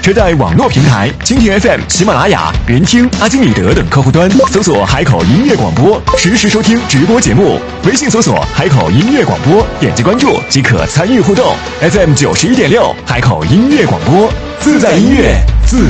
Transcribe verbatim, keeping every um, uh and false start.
车载网络平台蜻蜓 F M、喜马拉雅、云听、阿基米德等客户端搜索海口音乐广播，实时收听直播节目。微信搜索海口音乐广播，点击关注即可参与互动。F M 九十一点六，海口音乐广播，自在音乐